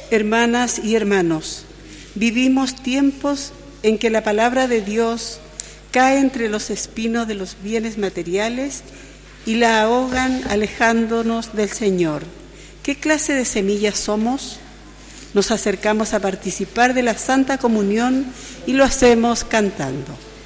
Hermanas y hermanos, vivimos tiempos en que la palabra de Dios cae entre los espinos de los bienes materiales y la ahogan alejándonos del Señor. ¿Qué clase de semillas somos? Nos acercamos a participar de la Santa Comunión y lo hacemos cantando.